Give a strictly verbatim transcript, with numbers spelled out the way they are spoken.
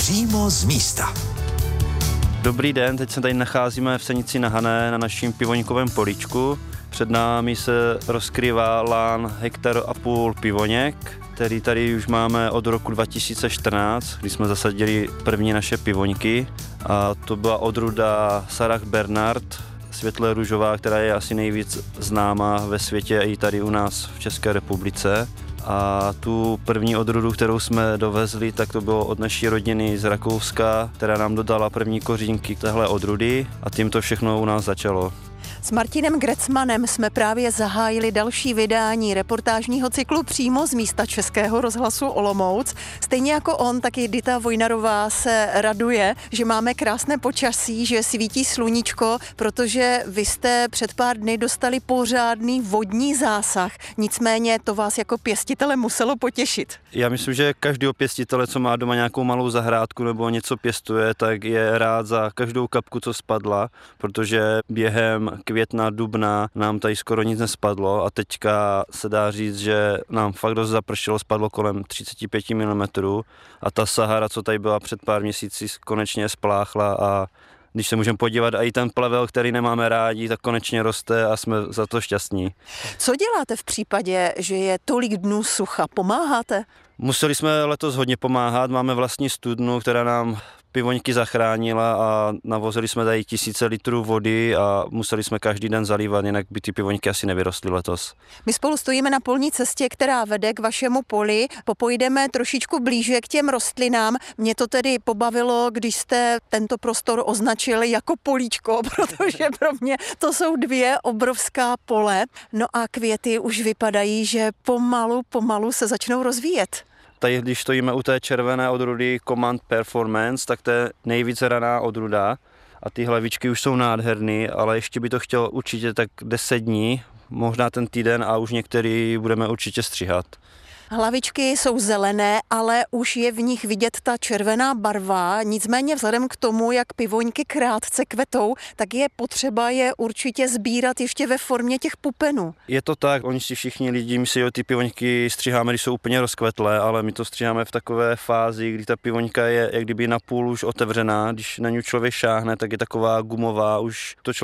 Přímo z místa. Dobrý den, teď se tady nacházíme v Senici na Hané na naším pivoňkovém políčku. Před námi se rozkrývá lán hektar a půl pivoněk, který tady už máme od roku dva tisíce čtrnáct, kdy jsme zasadili první naše pivoňky. A to byla odrůda Sarah Bernard, světle růžová, která je asi nejvíc známá ve světě i tady u nás v České republice. A tu první odrůdu, kterou jsme dovezli, tak to bylo od naší rodiny z Rakouska, která nám dodala první kořínky téhle odrůdy a tím to všechno u nás začalo. S Martinem Grecmanem jsme právě zahájili další vydání reportážního cyklu Přímo z místa Českého rozhlasu Olomouc. Stejně jako on, tak i Dita Vojnarová se raduje, že máme krásné počasí, že svítí sluníčko, protože vy jste před pár dny dostali pořádný vodní zásah. Nicméně to vás jako pěstitele muselo potěšit. Já myslím, že každý pěstitele, co má doma nějakou malou zahrádku nebo něco pěstuje, tak je rád za každou kapku, co spadla, protože během května, dubna nám tady skoro nic nespadlo a teďka se dá říct, že nám fakt dost zapršelo, spadlo kolem třicet pět milimetrů a ta Sahara, co tady byla před pár měsíci, konečně spláchla a když se můžeme podívat, a i ten plevel, který nemáme rádi, tak konečně roste a jsme za to šťastní. Co děláte v případě, že je tolik dnů sucha? Pomáháte? Museli jsme letos hodně pomáhat, máme vlastní studnu, která nám pivoňky zachránila a navozili jsme tady tisíce litrů vody a museli jsme každý den zalívat, jinak by ty pivoňky asi nevyrostly letos. My spolu stojíme na polní cestě, která vede k vašemu poli. Popojdeme trošičku blíže k těm rostlinám. Mě to tedy pobavilo, když jste tento prostor označil jako políčko, protože pro mě to jsou dvě obrovská pole. No a květy už vypadají, že pomalu, pomalu se začnou rozvíjet. Tady, když stojíme u té červené odrůdy Command Performance, tak to je nejvíc raná odrůda a ty hlavičky už jsou nádherný, ale ještě by to chtělo určitě tak deset dní, možná ten týden a už některý budeme určitě stříhat. Hlavičky jsou zelené, ale už je v nich vidět ta červená barva, nicméně vzhledem k tomu, jak pivoňky krátce kvetou, tak je potřeba je určitě sbírat ještě ve formě těch pupenů. Je to tak, oni si všichni lidi myslí, že ty pivoňky stříháme, když jsou úplně rozkvetlé, ale my to stříháme v takové fázi, kdy ta pivoňka je jak kdyby napůl už otevřená, když na ní člověk šáhne, tak je taková gumová, už to člověk